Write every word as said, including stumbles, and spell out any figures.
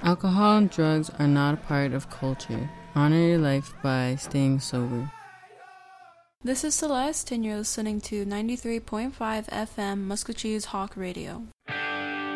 Alcohol and drugs are not a part of culture. Honor your life by staying sober. This is Celeste, and you're listening to ninety-three point five F M Muscatchews Hawk Radio.